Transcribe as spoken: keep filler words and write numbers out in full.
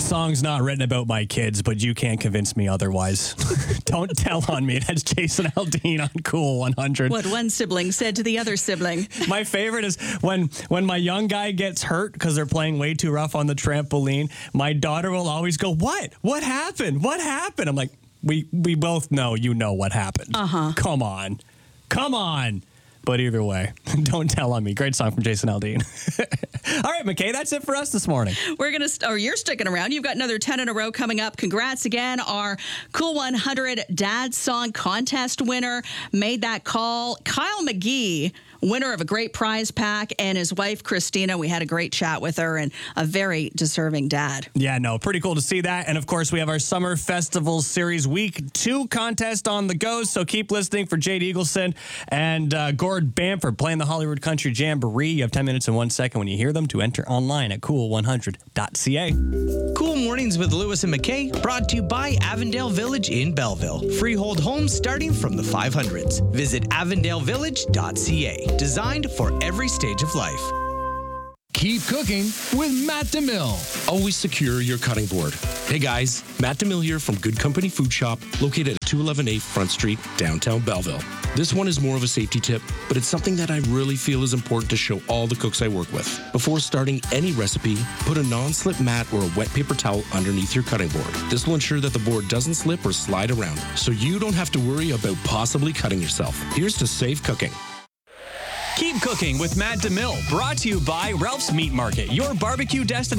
song's not written about my kids, but you can't convince me otherwise. Don't tell on me. That's Jason Aldean on Cool one hundred. What one sibling said to the other sibling. My favorite is when when my young guy gets hurt because they're playing way too rough on the trampoline. My daughter will always go, "What? What happened? What happened?" I'm like, "We we both know you know what happened. Uh-huh. Come on, come on." But either way, don't tell on me. Great song from Jason Aldean. All right, McKay, that's it for us this morning. We're going to, st- or you're sticking around. You've got another ten in a row coming up. Congrats again. Our Cool one hundred Dad Song Contest winner made that call. Kyle McGee, winner of a great prize pack, and his wife, Christina. We had a great chat with her, and a very deserving dad. Yeah, no, pretty cool to see that. And of course, we have our Summer Festival Series Week two contest on the go. So keep listening for Jade Eagleson and uh, Gord Bamford playing the Hollywood Country Jamboree. You have ten minutes and one second when you hear them to enter online at cool one hundred dot c a. Cool Mornings with Lewis and McKay, brought to you by Avondale Village in Belleville. Freehold homes starting from the five hundreds. Visit avondale village dot c a. Designed for every stage of life. Keep cooking with Matt DeMille. Always secure your cutting board. Hey guys, Matt DeMille here from Good Company Food Shop, located at two eleven A Front Street, downtown Belleville. This one is more of a safety tip, but it's something that I really feel is important to show all the cooks I work with. Before starting any recipe, put a non-slip mat or a wet paper towel underneath your cutting board. This will ensure that the board doesn't slip or slide around, so you don't have to worry about possibly cutting yourself. Here's to safe cooking. Keep cooking with Matt DeMille, brought to you by Ralph's Meat Market, your barbecue destination.